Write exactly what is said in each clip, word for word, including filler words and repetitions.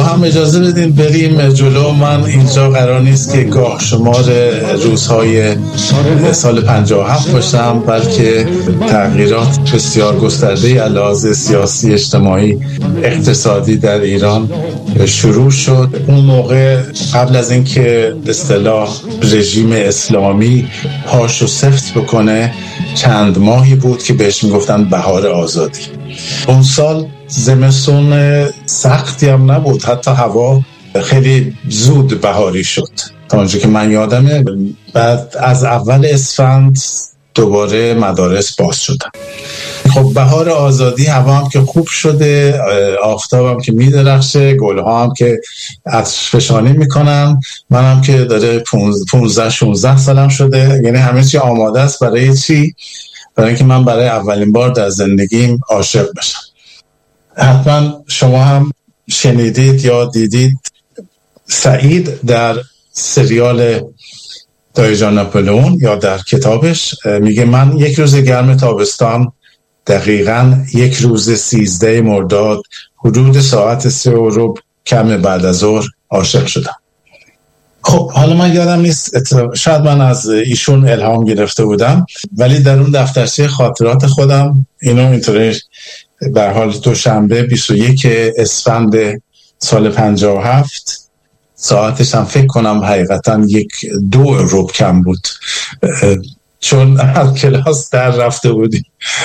هم اجازه بدین بریم جلو. من اینجا قرار نیست که گاه شمار روزهای سال پنجاه و هفت باشم، بلکه تغییرات بسیار گسترده علاوه سیاسی، اجتماعی، اقتصادی در ایران شروع شد. اون موقع قبل از اینکه به اصطلاح رژیم اسلامی پاشو سفت بکنه چند ماهی بود که بهش میگفتن بهار آزادی. اون سال زمستون سختی هم نبود، حتی هوا خیلی زود بهاری شد تا اونجا که من یادمه. بعد از اول اسفند دوباره مدارس باز شدن. خب بهار آزادی، هوا هم که خوب شده، آفتاب هم که میدرخشه، گلها هم که عطرفشانی میکنن، منم که داره پونزده شونزده سالم شده، یعنی همه چی آماده است برای چی؟ برای اینکه من برای اولین بار در زندگیم عاشق بشم. حتما شما هم شنیدید یا دیدید سعید در سریال دایجان ناپلئون یا در کتابش میگه من یک روز گرم تابستان، دقیقاً یک روز سیزده مرداد، حدود ساعت سه و ربع کم بعد از ظهر عاشق شدم. خب حالا من یادم نیست، شاید من از ایشون الهام گرفته بودم، ولی در اون دفترچه خاطرات خودم اینو اینطوری به حال دوشنبه بیست و یک اسفند سال پنجاه و هفت، ساعتش هم فکر کنم حقیقتا یک دو ربع کم بود، چون از کلاس در رفته بودیم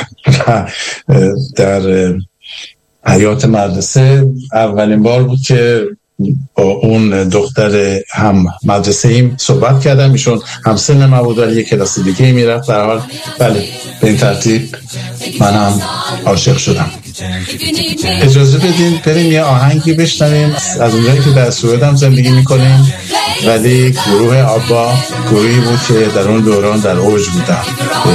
در حیات مدرسه. اولین بار بود که با اون دختر هم مدرسه ایم صحبت کردم، ایشون هم سن من بود ولی یک کلاس دیگه میرفت. در حال بله به این ترتیب من هم عاشق شدم. اجازه بدین بریم یه آهنگی بشنویم از اونجایی که در سوئد هم زندگی میکنیم، ولی گروه آبا گروهی بود که در اون دوران در اوج بودن.